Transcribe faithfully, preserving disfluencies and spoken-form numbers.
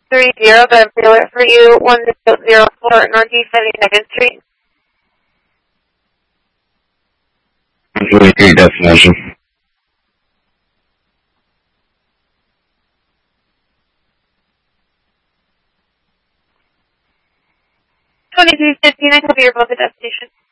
three zero, got a trailer for you, one zero zero four Northeast seventy-second Street. twenty-three destination. twenty-three fifteen, I copy your both at destination.